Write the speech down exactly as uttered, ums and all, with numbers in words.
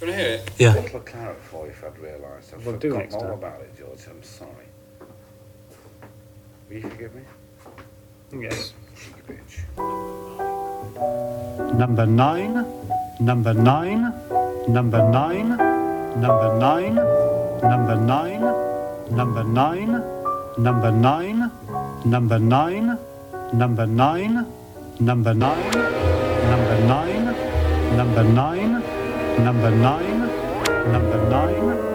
Do you want to hear it? Yeah. A bottle of claret for you if I'd realised. I've Well, do forgotten next all time. about it, George. I'm sorry. Will you forgive me? Yes. You bitch. Number nine, number nine, number nine, number nine, number nine, number nine, number nine, number nine, number nine, number nine, number nine, number nine, number nine, number nine.